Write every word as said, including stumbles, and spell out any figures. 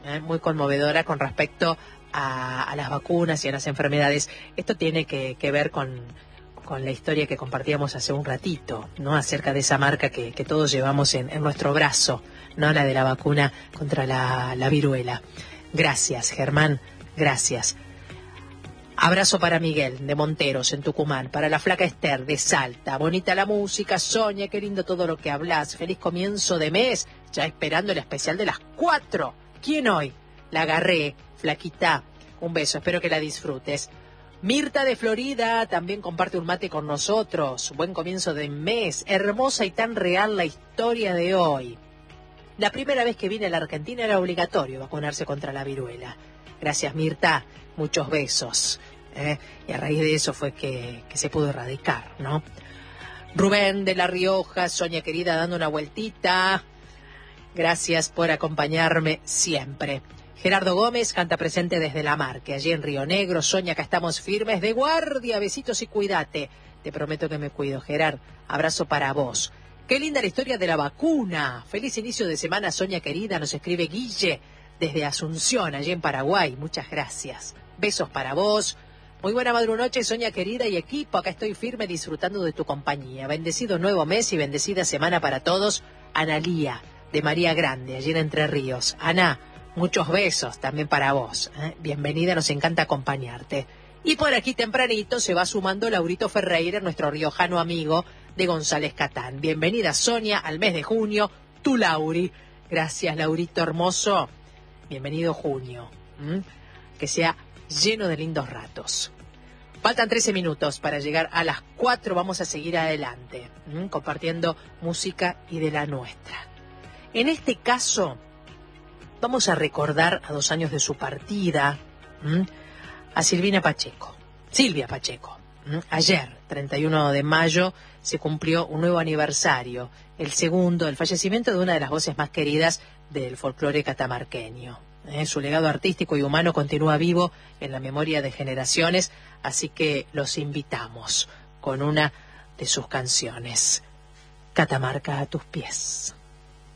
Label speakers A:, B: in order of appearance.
A: ¿eh? Muy conmovedora con respecto a, a las vacunas y a las enfermedades. Esto tiene que, que ver con, con la historia que compartíamos hace un ratito, ¿no? Acerca de esa marca que, que todos llevamos en, en nuestro brazo, ¿no? La de la vacuna contra la, la viruela. Gracias, Germán, gracias. Abrazo para Miguel, de Monteros, en Tucumán. Para la flaca Esther, de Salta. Bonita la música, Sonia, qué lindo todo lo que hablas. Feliz comienzo de mes, ya esperando el especial de las cuatro. ¿Quién hoy? La agarré, flaquita. Un beso, espero que la disfrutes. Mirta de Florida también comparte un mate con nosotros. Buen comienzo de mes. Hermosa y tan real la historia de hoy. La primera vez que vine a la Argentina era obligatorio vacunarse contra la viruela. Gracias, Mirta. Muchos besos. ¿eh? Y a raíz de eso fue que, que se pudo erradicar, ¿no? Rubén de La Rioja, Sonia querida, dando una vueltita. Gracias por acompañarme siempre. Gerardo Gómez canta presente desde La Marque, allí en Río Negro. Sonia, acá estamos firmes de guardia. Besitos y cuídate. Te prometo que me cuido, Gerard. Abrazo para vos. Qué linda la historia de la vacuna. Feliz inicio de semana, Sonia querida. Nos escribe Guille desde Asunción, allí en Paraguay. Muchas gracias. Besos para vos. Muy buena madrunoche, Sonia querida y equipo. Acá estoy firme disfrutando de tu compañía. Bendecido nuevo mes y bendecida semana para todos. Analía, de María Grande, allí en Entre Ríos. Ana, muchos besos también para vos. ¿eh? Bienvenida, nos encanta acompañarte. Y por aquí tempranito se va sumando Laurito Ferreira, nuestro riojano amigo de González Catán. Bienvenida, Sonia, al mes de junio. Tu Lauri. Gracias, Laurito hermoso. Bienvenido junio. ¿Mm? Que sea lleno de lindos ratos. Faltan trece minutos para llegar a las cuatro. Vamos a seguir adelante, ¿m? compartiendo música y de la nuestra. En este caso, vamos a recordar a dos años de su partida, ¿m? a Silvina Pacheco. Silvia Pacheco. ¿m? Ayer, treinta y uno de mayo, se cumplió un nuevo aniversario, el segundo, del fallecimiento de una de las voces más queridas del folclore catamarqueño. Eh, su legado artístico y humano continúa vivo en la memoria de generaciones, así que los invitamos con una de sus canciones, Catamarca a tus pies.